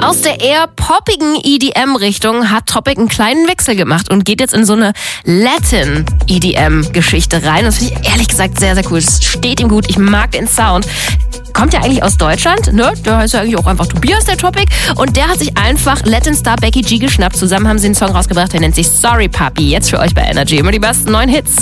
Aus der eher poppigen EDM-Richtung hat Topic einen kleinen Wechsel gemacht und geht jetzt in so eine Latin-EDM-Geschichte rein. Das finde ich ehrlich gesagt sehr, sehr cool. Es steht ihm gut. Ich mag den Sound. Kommt ja eigentlich aus Deutschland, ne? Der heißt ja eigentlich auch einfach Tobias, der Topic. Und der hat sich einfach Latin-Star Becky G geschnappt. Zusammen haben sie einen Song rausgebracht, der nennt sich Sorry Papi. Jetzt für euch bei Energy. Immer die besten neuen Hits.